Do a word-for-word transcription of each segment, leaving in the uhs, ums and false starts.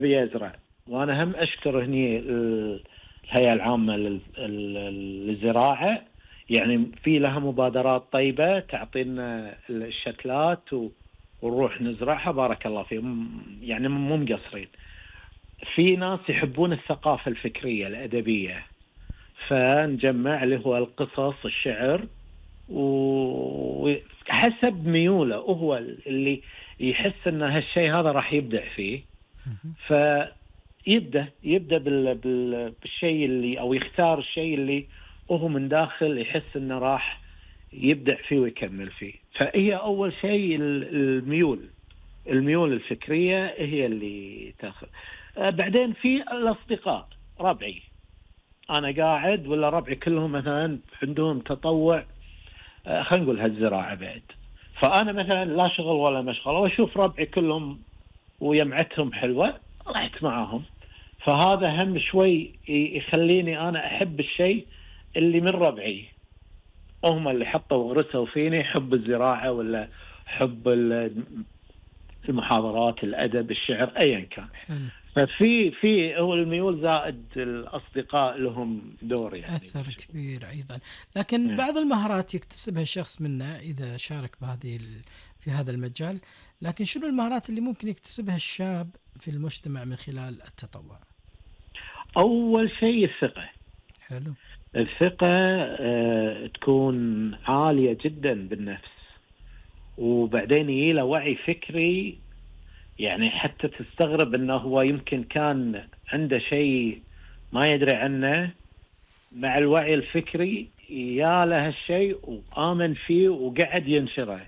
بيزرع. وأنا هم أشكر هني الهيئة العامة للزراعة، يعني في لها مبادرات طيبة تعطينا الشتلات ونروح نزرعها، بارك الله فيهم، يعني مو مقصرين. في ناس يحبون الثقافة الفكرية الأدبية، فنجمع اللي هو القصص، الشعر، وحسب ميوله هو اللي يحس ان هالشيء هذا راح يبدع فيه، فيبدأ يبدأ بال... بال... بالشيء اللي، او يختار الشيء اللي هو من داخل يحس انه راح يبدع فيه ويكمل فيه. فهي اول شيء الميول الميول الفكرية هي اللي تاخذ. بعدين في الأصدقاء، ربعي أنا قاعد ولا ربعي كلهم مثلا عندهم تطوع، خلينا نقول هالزراعة بعد، فأنا مثلا لا شغل ولا مشغل، وأشوف ربعي كلهم ويمعتهم حلوة رحت معاهم، فهذا هم شوي يخليني أنا أحب الشيء اللي من ربعي، هم اللي حطوا ورثوا فيني حب الزراعة ولا حب المحاضرات، الأدب، الشعر، أيا كان. ففي في هو الميول زائد الأصدقاء لهم دور يعني أثر كبير أيضا. لكن يعني. بعض المهارات يكتسبها الشخص منا إذا شارك بهذه في هذا المجال، لكن شنو المهارات اللي ممكن يكتسبها الشاب في المجتمع من خلال التطوع؟ أول شيء الثقة. حلو. الثقة آه تكون عالية جدا بالنفس، وبعدين يلا وعي فكري، يعني حتى تستغرب أنه هو يمكن كان عنده شيء ما يدري عنه، مع الوعي الفكري يا له الشيء وآمن فيه وقعد ينشره.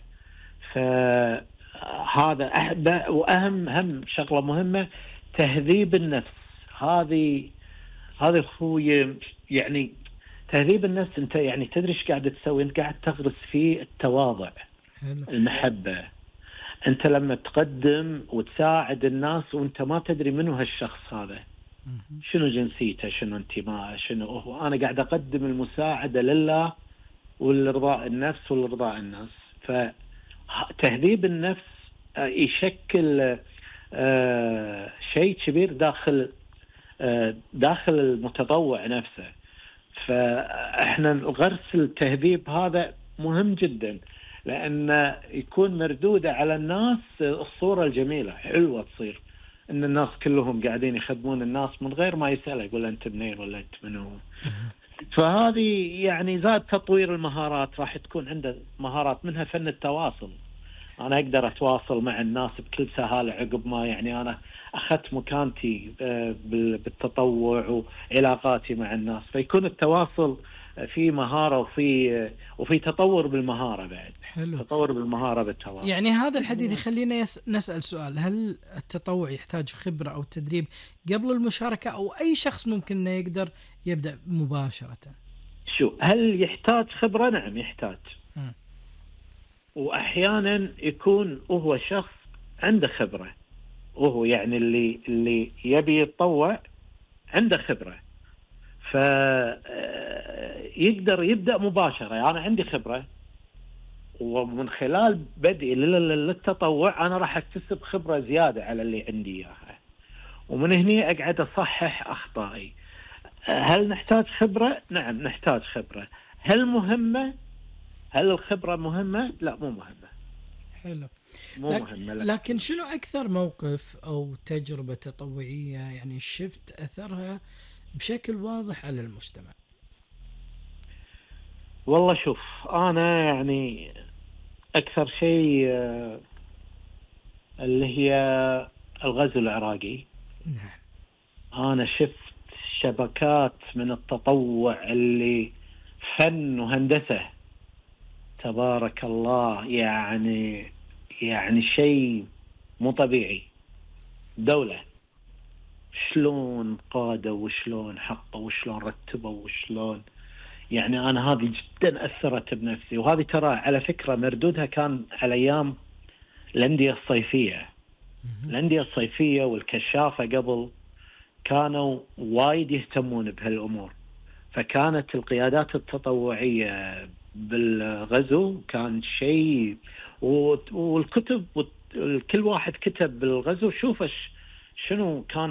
فهذا أحد، وأهم هم شغلة مهمة تهذيب النفس. هذه هذا هو يعني تهذيب النفس. أنت يعني تدري إيش قاعد تسوي؟ أنت قاعد تغرس فيه التواضع، حلو. المحبة. أنت لما تقدم وتساعد الناس وأنت ما تدري منه هالشخص هذا، شنو جنسيته، شنو انتماءه، شنو هو، أنا قاعد أقدم المساعدة لله والرضاء النفس والرضاء الناس. فتهذيب النفس يشكل شيء كبير داخل داخل المتطوع نفسه. فإحنا غرس التهذيب هذا مهم جدا، لأن يكون مردودة على الناس الصورة الجميلة حلوة تصير، إن الناس كلهم قاعدين يخدمون الناس من غير ما يسأله يقول أنت منين ولا أنت منو. فهذه يعني زاد تطوير المهارات، راح تكون عنده مهارات منها فن التواصل. أنا أقدر أتواصل مع الناس بكل سهالة عقب ما يعني أنا أخذت مكانتي بالتطوع وعلاقاتي مع الناس، فيكون التواصل في مهارة وفي وفي تطور بالمهارة بعد. حلو. تطور بالمهارة بالتواصل. يعني هذا الحديث يخلينا يس... نسأل سؤال: هل التطوع يحتاج خبرة أو تدريب قبل المشاركة، أو أي شخص ممكن أنه يقدر يبدأ مباشرة؟ شو هل يحتاج خبرة؟ نعم يحتاج. م. وأحيانا يكون هو شخص عنده خبرة، وهو يعني اللي اللي يبي يتطوع عنده خبرة، فيقدر يبدأ مباشرة. يعني أنا عندي خبرة، ومن خلال بدء للتطوع أنا راح أكتسب خبرة زيادة على اللي عندي إياها، ومن هنا أقعد أصحح أخطائي. هل نحتاج خبرة؟ نعم نحتاج خبرة. هل مهمة؟ هل الخبرة مهمة؟ لا مو مهمة. حلو. مو لك... مهمة. لكن شنو أكثر موقف أو تجربة تطوعية يعني شفت أثرها بشكل واضح على المجتمع؟ والله شوف، أنا يعني أكثر شيء اللي هي الغزو العراقي. نعم. أنا شفت شبكات من التطوع اللي فن وهندسة، تبارك الله، يعني يعني شيء مو طبيعي. دولة شلون قادوا وشلون حطوا وشلون رتبوا وشلون، يعني أنا هذه جدا أثرت بنفسي. وهذه ترى على فكرة مردودها كان على أيام الأندية الصيفية. الأندية الصيفية والكشافة قبل كانوا وايد يهتمون بهالأمور، فكانت القيادات التطوعية بالغزو كان شيء، والكتب كل واحد كتب بالغزو شوف شنو كان